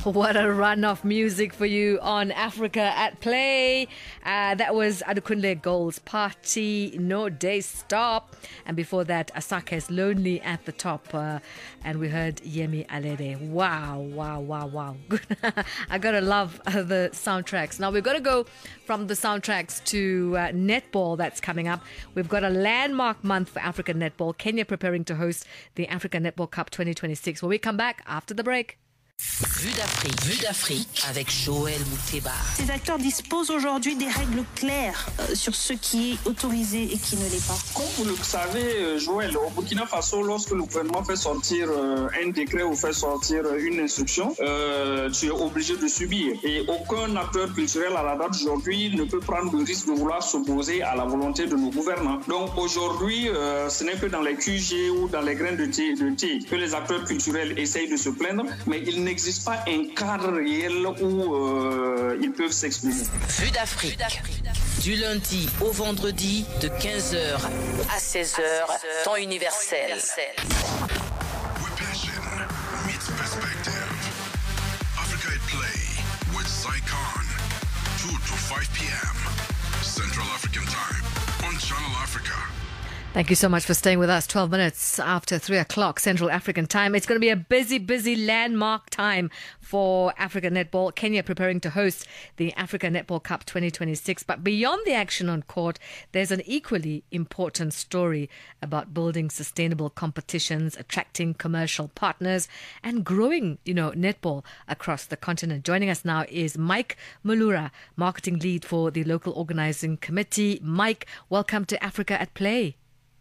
What a run of music for you on Africa at Play. That was Adukunle Gold's Party, No Day Stop. And before that, Asake's Lonely at the Top. And we heard Yemi Alede. Wow. Good. I gotta love the soundtracks. Now we're gonna go from the soundtracks to netball that's coming up. We've got a landmark month for African netball. Kenya preparing to host the Africa Netball Cup 2026. When we come back after the break. Vue d'Afrique avec Joël Mouteba. Ces acteurs disposent aujourd'hui des règles claires sur ce qui est autorisé et qui ne l'est pas. Comme vous le savez, Joël, au Burkina Faso, lorsque le gouvernement fait sortir un décret ou fait sortir une instruction, tu es obligé de subir. Et aucun acteur culturel à la date d'aujourd'hui ne peut prendre le risque de vouloir s'opposer à la volonté de nos gouvernants. Donc aujourd'hui, ce n'est que dans les QG ou dans les grains de thé que les acteurs culturels essayent de se plaindre, mais il n'existe pas un cadre réel où ils peuvent s'exprimer. Vue d'Afrique. Du lundi au vendredi de 15h à 16h, temps universel. Where passion meets perspective. Africa at Play with Zycon. 2 to 5 p.m. Central African Time on Channel Africa. Thank you so much for staying with us. 12 minutes after 3 o'clock Central African Time. It's going to be a busy landmark time for Africa Netball. Kenya preparing to host the Africa Netball Cup 2026. But beyond the action on court, there's an equally important story about building sustainable competitions, attracting commercial partners, and growing, netball across the continent. Joining us now is Mike Mulura, marketing lead for the local organizing committee. Mike, welcome to Africa at Play.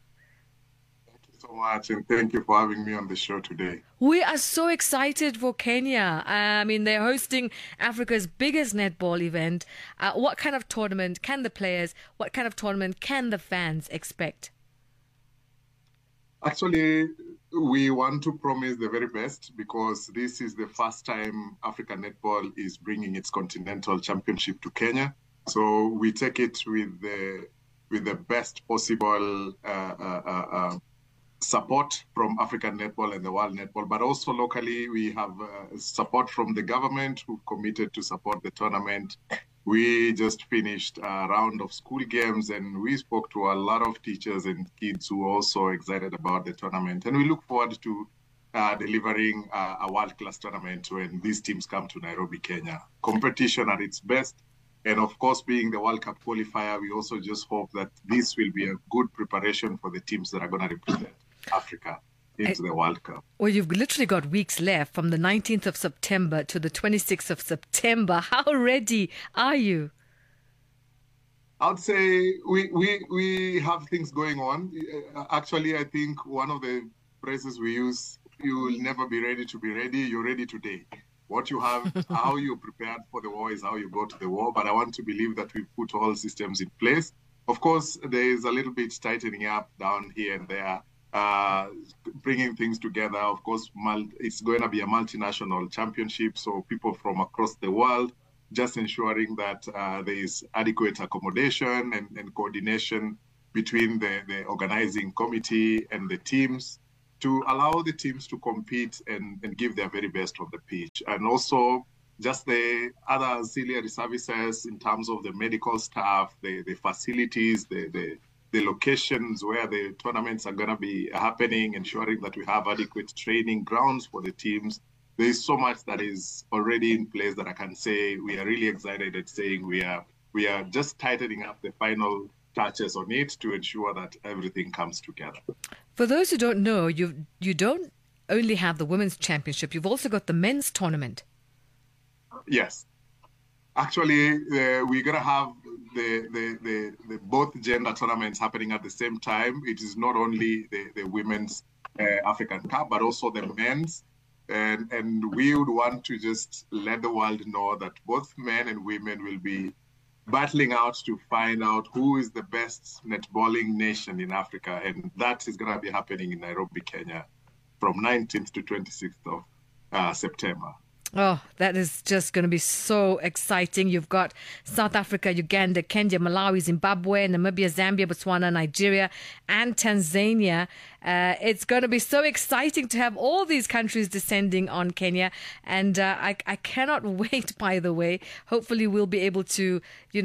So much, and thank you for having me on the show today. We are so excited for Kenya. They're hosting Africa's biggest netball event. What kind of tournament can the players, what kind of tournament can the fans expect? Actually, we want to promise the very best because this is the first time Africa Netball is bringing its continental championship to Kenya. So we take it with the best possible support from African Netball and the World Netball, but also locally we have support from the government who committed to support the tournament. We just finished a round of school games and we spoke to a lot of teachers and kids who are also excited about the tournament. And we look forward to delivering a world-class tournament when these teams come to Nairobi, Kenya. Competition at its best. And of course, being the World Cup qualifier, we also just hope that this will be a good preparation for the teams that are going to represent Africa into the World Cup. Well, you've literally got weeks left from the 19th of September to the 26th of September. How ready are you? I'd say we have things going on. Actually, I think one of the phrases we use, you will never be ready to be ready. You're ready today. What you have, how you prepared for the war is how you go to the war. But I want to believe that we've put all systems in place. Of course, there is a little bit tightening up down here and there, bringing things together. Of course, it's going to be a multinational championship, so people from across the world, just ensuring that there is adequate accommodation and coordination between the organizing committee and the teams to allow the teams to compete and give their very best on the pitch. And also just the other auxiliary services in terms of the medical staff, the facilities, the locations where the tournaments are going to be happening, ensuring that we have adequate training grounds for the teams. There is so much that is already in place that I can say we are really excited at saying we are just tightening up the final touches on it to ensure that everything comes together. For those who don't know, you don't only have the women's championship, you've also got the men's tournament. Yes. Actually, we're going to have the both gender tournaments happening at the same time. It is not only the women's African Cup, but also the men's. And we would want to just let the world know that both men and women will be battling out to find out who is the best netballing nation in Africa. And that is going to be happening in Nairobi, Kenya from 19th to 26th of September. Oh, that is just going to be so exciting. You've got South Africa, Uganda, Kenya, Malawi, Zimbabwe, Namibia, Zambia, Botswana, Nigeria, and Tanzania. It's going to be so exciting to have all these countries descending on Kenya. And I cannot wait, by the way. Hopefully we'll be able to,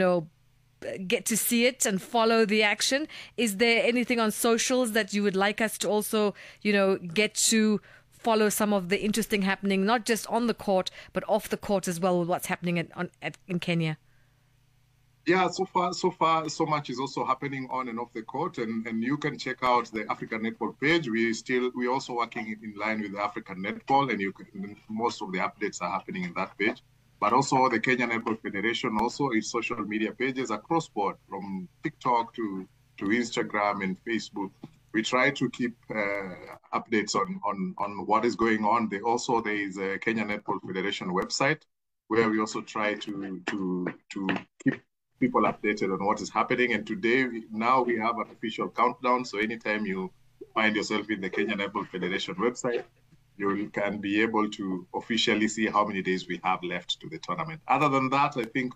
get to see it and follow the action. Is there anything on socials that you would like us to also, get to follow some of the interesting happening, not just on the court, but off the court as well, with what's happening in Kenya? Yeah, so far, so much is also happening on and off the court, and you can check out the African Netball page. We're also working in line with the African Netball, and most of the updates are happening in that page. But also the Kenya Netball Federation also its social media pages across board, from TikTok to Instagram and Facebook. We try to keep updates on what is going on. There is a Kenya Netball Federation website where we also try to keep people updated on what is happening. And today, now we have an official countdown. So anytime you find yourself in the Kenya Netball Federation website, you can be able to officially see how many days we have left to the tournament. Other than that, I think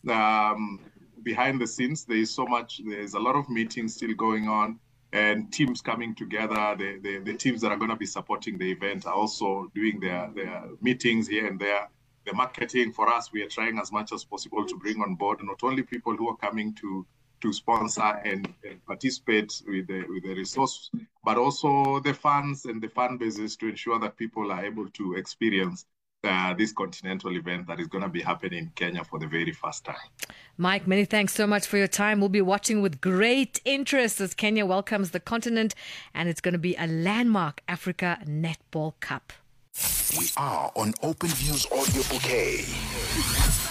behind the scenes, there's a lot of meetings still going on, and teams coming together. The teams that are going to be supporting the event are also doing their meetings here and there. The marketing for us, we are trying as much as possible to bring on board not only people who are coming to sponsor and participate with the resource, but also the fans and the fan bases to ensure that people are able to experience this continental event that is going to be happening in Kenya for the very first time. Mike, many thanks so much for your time. We'll be watching with great interest as Kenya welcomes the continent, and it's going to be a landmark Africa Netball Cup. We are on Open Views Audio Bouquet.